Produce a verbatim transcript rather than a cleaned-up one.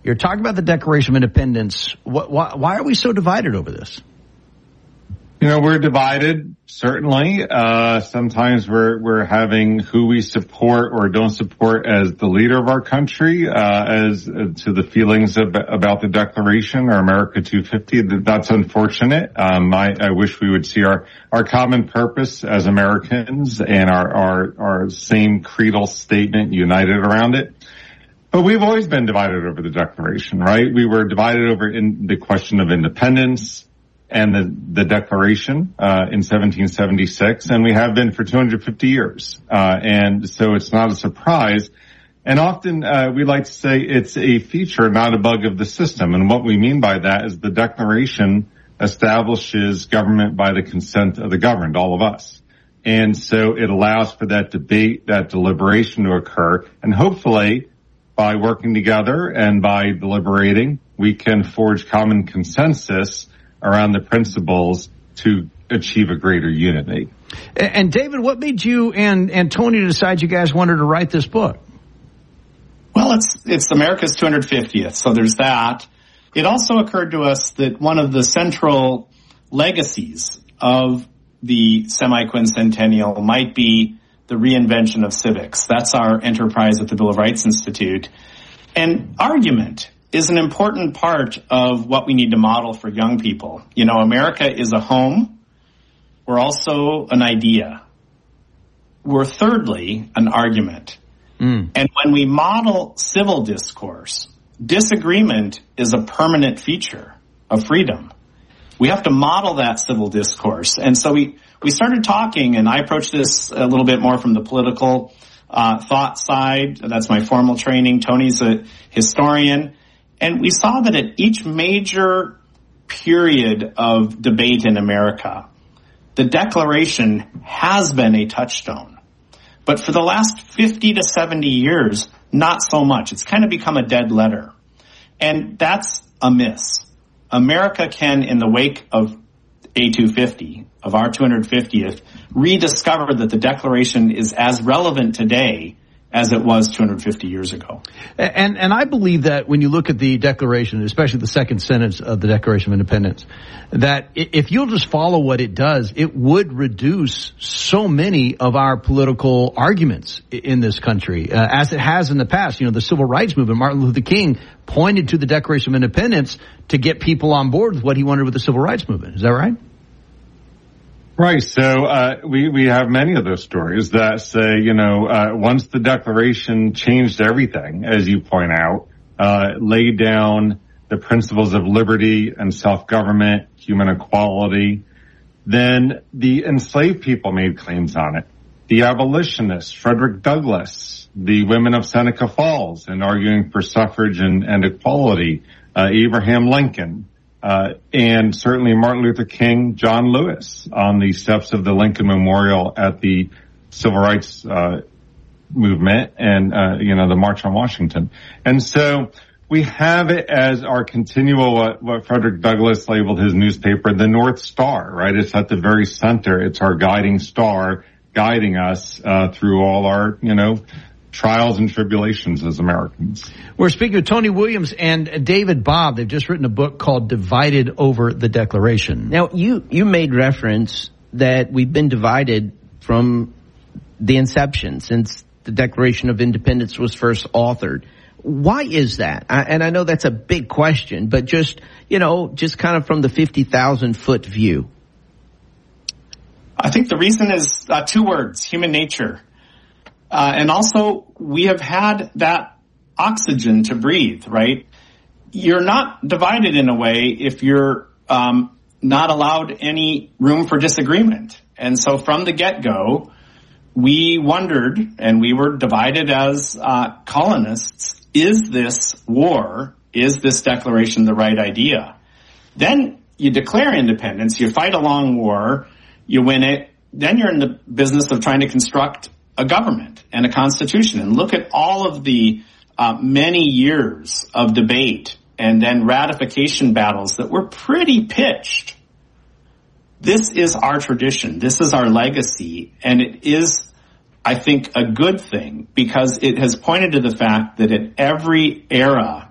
You're talking about the Declaration of Independence. What, why, why are we so divided over this? You know, we're divided, certainly. Uh, sometimes we're, we're having who we support or don't support as the leader of our country, uh, as uh, to the feelings of, about the Declaration or America two fifty. That's unfortunate. Um, I, I wish we would see our, our common purpose as Americans and our, our, our same creedal statement united around it. But we've always been divided over the Declaration, right? We were divided over in the question of independence and the, the Declaration, uh, in seventeen seventy-six, and we have been for two hundred fifty years. Uh, and so it's not a surprise. And often, uh, we like to say it's a feature, not a bug of the system. And what we mean by that is the Declaration establishes government by the consent of the governed, all of us. And so it allows for that debate, that deliberation to occur. And hopefully, by working together and by deliberating, we can forge common consensus around the principles to achieve a greater unity. And David, what made you and, and Tony decide you guys wanted to write this book? Well, it's it's America's two hundred fiftieth, so there's that. It also occurred to us that one of the central legacies of the semi-quincentennial might be the reinvention of civics. That's our enterprise at the Bill of Rights Institute. And argument is an important part of what we need to model for young people. You know, America is a home. We're also an idea. We're thirdly an argument. Mm. And when we model civil discourse, disagreement is a permanent feature of freedom. We have to model that civil discourse. And so we, we started talking, and I approached this a little bit more from the political uh, thought side. That's my formal training. Tony's a historian. And we saw that at each major period of debate in America, the Declaration has been a touchstone. But for the last fifty to seventy years, not so much. It's kind of become a dead letter. And that's a miss. America can, in the wake of A two fifty, of our two hundred fiftieth, rediscover that the Declaration is as relevant today as it was two hundred fifty years ago. And and I believe that when you look at the Declaration, especially the second sentence of the Declaration of Independence, that if you'll just follow what it does, it would reduce so many of our political arguments in this country, uh, as it has in the past. You know, the Civil Rights Movement, Martin Luther King pointed to the Declaration of Independence to get people on board with what he wanted with the Civil Rights Movement. Is that right? Right. So, uh, we, we have many of those stories that say, you know, uh, once the Declaration changed everything, as you point out, uh, laid down the principles of liberty and self-government, human equality, then the enslaved people made claims on it. The abolitionists, Frederick Douglass, the women of Seneca Falls, and arguing for suffrage and, and equality, uh, Abraham Lincoln, Uh, and certainly Martin Luther King, John Lewis on the steps of the Lincoln Memorial at the Civil Rights, uh, movement and, uh, you know, the March on Washington. And so we have it as our continual, what, what Frederick Douglass labeled his newspaper, the North Star, right? It's at the very center. It's our guiding star guiding us, uh, through all our, you know, trials and tribulations as Americans. We're speaking with Tony Williams and David Bobb. They've just written a book called Divided Over the Declaration. Now, you, you made reference that we've been divided from the inception, since the Declaration of Independence was first authored. Why is that? I, and I know that's a big question, but just, you know, just kind of from the fifty thousand foot view. I think the reason is uh, two words: human nature. Uh, and also, we have had that oxygen to breathe, right? You're not divided in a way if you're um, not allowed any room for disagreement. And so from the get-go, we wondered, and we were divided as uh, colonists, is this war, is this declaration the right idea? Then you declare independence, you fight a long war, you win it, then you're in the business of trying to construct a government and a constitution. And look at all of the uh, many years of debate and then ratification battles that were pretty pitched. This is our tradition. This is our legacy. And it is, I think, a good thing, because it has pointed to the fact that at every era